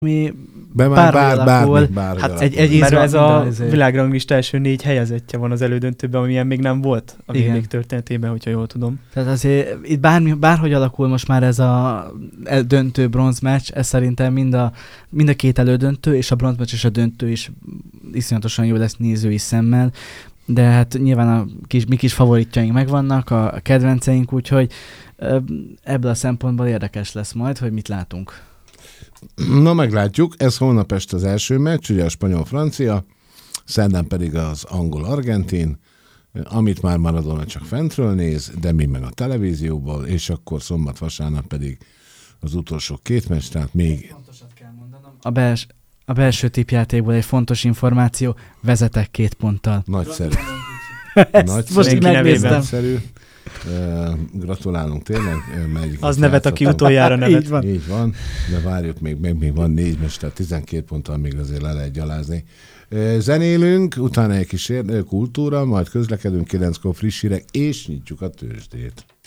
Mi bárhogy Hát Mert ez a ezért. világranglista első 4 helyezettje van az elődöntőben, amilyen még nem volt a Igen. VB történetében, hogyha jól tudom. Tehát azért itt bárhogy alakul most már ez a döntő bronzmeccs, ez szerintem mind a két elődöntő, és a bronzmeccs és a döntő is iszonyatosan jó lesz nézői szemmel, de hát nyilván mi kis favoritjaink megvannak, a kedvenceink, úgyhogy ebből a szempontból érdekes lesz majd, hogy mit látunk. Na, meglátjuk. Ez holnap este az első meccs, ugye a spanyol-francia, szerdán pedig az angol-argentin, amit már Maradona csak fentről néz, de mi meg a televízióból, és akkor szombat-vasárnap pedig az utolsó két meccs, tehát még... Fontosat kell mondanom. A belső tippjátékból egy fontos információ, vezetek 2 ponttal. Nagyszerű. Most így megnéztem. Nagyszerű. Gratulálunk tényleg. Az nevet, aki utoljára nevet. Így van, de várjuk, még van 4 meccs, tehát 12 ponttal még azért le lehet gyalázni. Zenélünk, utána egy kis kultúra, majd közlekedünk 9-kor friss hírek, és nyitjuk a tőzsdét.